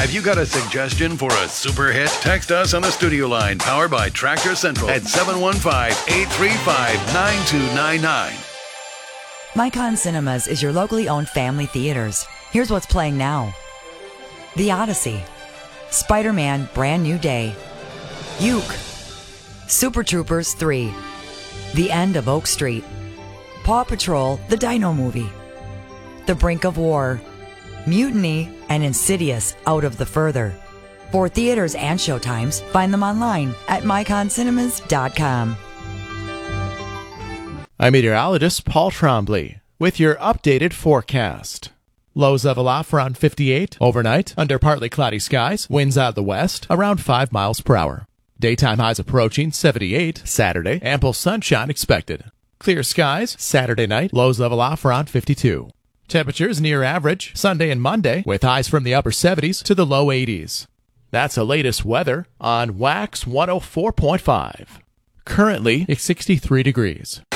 Have you got a suggestion for a super hit? Text us on the studio line, powered by Tractor Central at 715-835-9299. Micon Cinemas is your locally owned family theaters. Here's what's playing now. The Odyssey, Spider-Man Brand New Day, Uke, Super Troopers 3, The End of Oak Street, Paw Patrol The Dino Movie, The Brink of War, Mutiny, and Insidious Out of the Further. For theaters and showtimes, find them online at myconcinemas.com. I'm meteorologist Paul Trombley with your updated forecast. Lows level off around 58 overnight under partly cloudy skies, winds out of the west around 5 miles per hour. Daytime highs approaching 78 Saturday, ample sunshine expected. Clear skies Saturday night, lows level off around 52. Temperatures near average Sunday and Monday with highs from the upper 70s to the low 80s. That's the latest weather on Wax 104.5. Currently, it's 63 degrees.